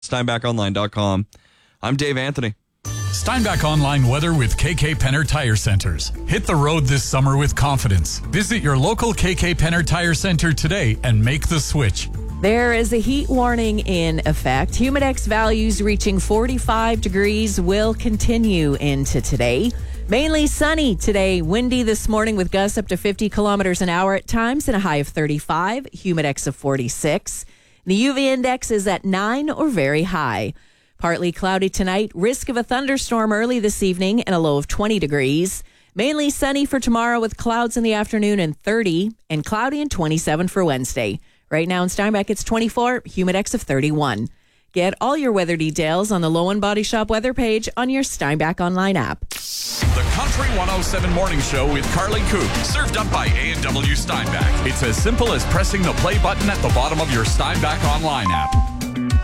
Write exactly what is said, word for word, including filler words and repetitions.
Steinbach Online dot com. I'm Dave Anthony. Steinbach Online weather with K K Penner Tire Centers. Hit the road this summer with confidence. Visit your local K K Penner Tire Center today and make the switch. There is a heat warning in effect. Humidex values reaching forty-five degrees will continue into today. Mainly sunny today. Windy this morning with gusts up to fifty kilometers an hour at times and a high of thirty-five. Humidex of forty-six. The U V index is at nine or very high. Partly cloudy tonight. Risk of a thunderstorm early this evening and a low of twenty degrees. Mainly sunny for tomorrow with clouds in the afternoon and thirty, and cloudy and twenty-seven for Wednesday. Right now in Steinbach, it's twenty-four, Humidex of thirty-one. Get all your weather details on the Lowen Body Shop weather page on your Steinbach Online app. The Country one oh seven Morning Show with Carly Coop, served up by A and W Steinbach. It's as simple as pressing the play button at the bottom of your Steinbach Online app.